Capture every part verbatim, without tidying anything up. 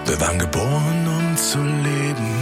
Wir waren geboren, um zu leben.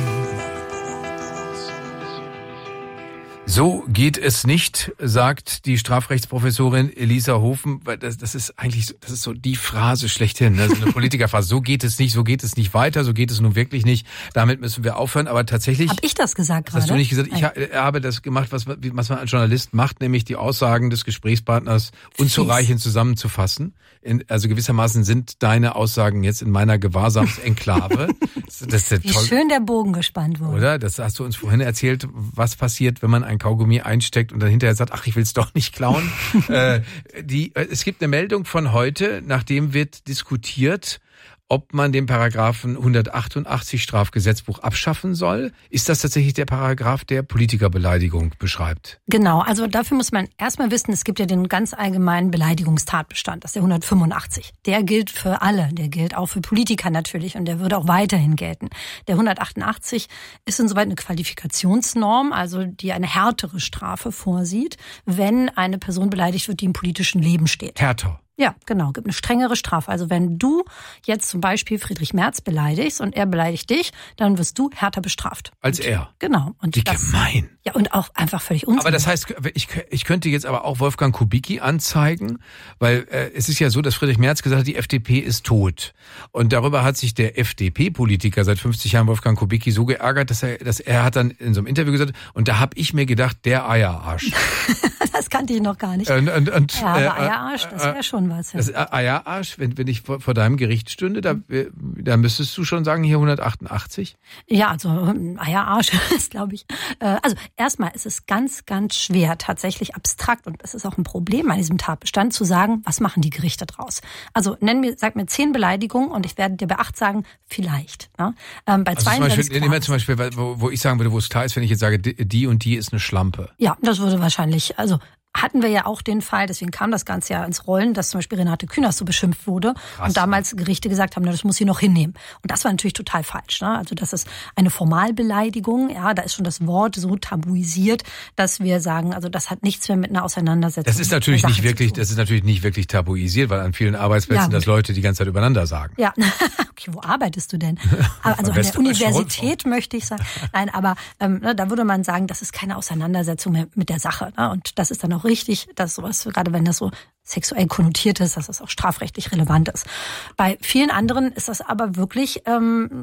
So geht es nicht, sagt die Strafrechtsprofessorin Elisa Hofen. Das, das ist eigentlich, das ist so die Phrase schlechthin, also eine Politikerphrase. So geht es nicht, so geht es nicht weiter, so geht es nun wirklich nicht. Damit müssen wir aufhören. Aber tatsächlich. Hab ich das gesagt gerade? Hast du nicht gesagt? Ich habe das gemacht, was, was man als Journalist macht, nämlich die Aussagen des Gesprächspartners unzureichend zusammenzufassen. In, also gewissermaßen sind deine Aussagen jetzt in meiner Gewahrsamsenklave. Das ist ja Wie toll. schön der Bogen gespannt wurde. Oder? Das hast du uns vorhin erzählt, was passiert, wenn man ein Kaugummi einsteckt und dann hinterher sagt, ach, ich will es doch nicht klauen. äh, die, es gibt eine Meldung von heute, nachdem wird diskutiert, ob man den Paragraphen hundertachtundachtzig Strafgesetzbuch abschaffen soll. Ist das tatsächlich der Paragraph, der Politikerbeleidigung beschreibt? Genau, also dafür muss man erstmal wissen, es gibt ja den ganz allgemeinen Beleidigungstatbestand, das ist der hundertfünfundachtzig. Der gilt für alle, der gilt auch für Politiker natürlich und der würde auch weiterhin gelten. Der hundertachtundachtzig ist insoweit eine Qualifikationsnorm, also die eine härtere Strafe vorsieht, wenn eine Person beleidigt wird, die im politischen Leben steht. Härter. Ja, genau, gibt eine strengere Strafe. Also wenn du jetzt zum Beispiel Friedrich Merz beleidigst und er beleidigt dich, dann wirst du härter bestraft. Als und, er? Genau. Und Wie das, gemein. Ja, und auch einfach völlig unsinnig. Aber das heißt, ich, ich könnte jetzt aber auch Wolfgang Kubicki anzeigen, weil äh, es ist ja so, dass Friedrich Merz gesagt hat, die F D P ist tot. Und darüber hat sich der F D P-Politiker seit fünfzig Jahren, Wolfgang Kubicki, so geärgert, dass er, dass er hat dann in so einem Interview gesagt, und da habe ich mir gedacht, der Eierarsch. Das kannte ich noch gar nicht. Und, und, und, ja, aber äh, Eierarsch, das wäre schon was. Ja. Das Eierarsch, wenn, wenn ich vor, vor deinem Gericht stünde, da, da müsstest du schon sagen, hier hundertachtundachtzig? Ja, also Eierarsch ist, glaube ich, äh, also erstmal ist es ganz, ganz schwer, tatsächlich abstrakt, und das ist auch ein Problem an diesem Tatbestand, zu sagen, was machen die Gerichte draus? Also nenn mir, sag mir zehn Beleidigungen und ich werde dir bei acht sagen, vielleicht. Ne? Ähm, bei also zwei zum Beispiel, nehmen wir zum Beispiel, wo, wo ich sagen würde, wo es klar ist, wenn ich jetzt sage, die und die ist eine Schlampe. Ja, das würde wahrscheinlich, also hatten wir ja auch den Fall, deswegen kam das Ganze ja ins Rollen, dass zum Beispiel Renate Künast so beschimpft wurde. Krass. Und damals Gerichte gesagt haben, na, das muss sie noch hinnehmen. Und das war natürlich total falsch. Ne? Also das ist eine Formalbeleidigung. Ja, da ist schon das Wort so tabuisiert, dass wir sagen, also das hat nichts mehr mit einer Auseinandersetzung. Das ist natürlich nicht wirklich, das ist natürlich nicht wirklich tabuisiert, weil an vielen Arbeitsplätzen ja, das Leute die ganze Zeit übereinander sagen. Ja, okay, wo arbeitest du denn? Also an der Universität möchte ich sagen. Nein, aber ähm, ne, da würde man sagen, das ist keine Auseinandersetzung mehr mit der Sache. Ne? Und das ist dann auch richtig, dass sowas, gerade wenn das so sexuell konnotiert ist, dass das auch strafrechtlich relevant ist. Bei vielen anderen ist das aber wirklich ähm,